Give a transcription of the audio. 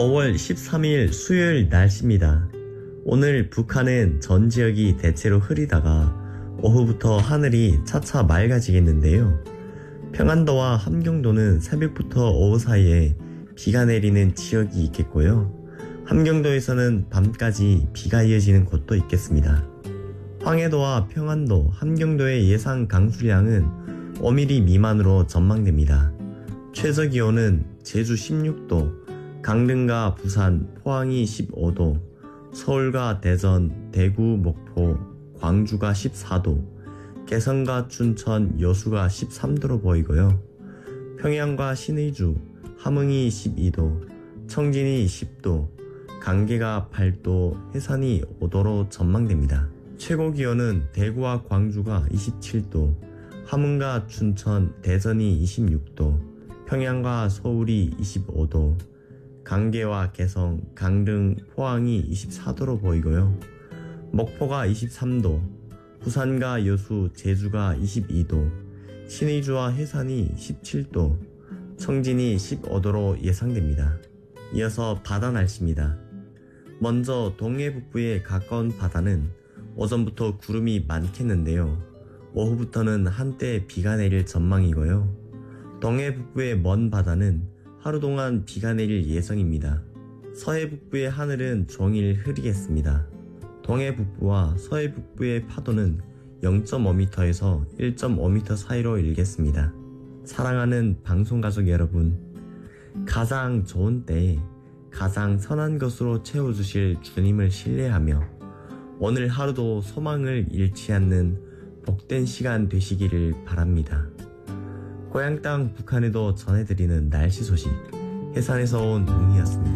5월 13일 수요일 날씨입니다. 오늘 북한은 전 지역이 대체로 흐리다가 오후부터 하늘이 차차 맑아지겠는데요. 평안도와 함경도는 새벽부터 오후 사이에 비가 내리는 지역이 있겠고요. 함경도에서는 밤까지 비가 이어지는 곳도 있겠습니다. 황해도와 평안도, 함경도의 예상 강수량은 5mm 미만으로 전망됩니다. 최저기온은 제주 16도, 강릉과 부산, 포항이 15도, 서울과 대전, 대구, 목포, 광주가 14도, 개성과 춘천, 여수가 13도로 보이고요. 평양과 신의주, 함흥이 12도, 청진이 10도, 강계가 8도, 해산이 5도로 전망됩니다. 최고 기온은 대구와 광주가 27도, 함흥과 춘천, 대전이 26도, 평양과 서울이 25도, 강계와 개성, 강릉, 포항이 24도로 보이고요. 목포가 23도, 부산과 여수, 제주가 22도, 신의주와 해산이 17도, 청진이 15도로 예상됩니다. 이어서 바다 날씨입니다. 먼저 동해 북부에 가까운 바다는 오전부터 구름이 많겠는데요. 오후부터는 한때 비가 내릴 전망이고요. 동해 북부의 먼 바다는 하루 동안 비가 내릴 예정입니다. 서해 북부의 하늘은 종일 흐리겠습니다. 동해 북부와 서해 북부의 파도는 0.5m에서 1.5m 사이로 일겠습니다. 사랑하는 방송가족 여러분, 가장 좋은 때에 가장 선한 것으로 채워주실 주님을 신뢰하며 오늘 하루도 소망을 잃지 않는 복된 시간 되시기를 바랍니다. 고향 땅 북한에도 전해드리는 날씨 소식, 해산에서 온 웅이었습니다.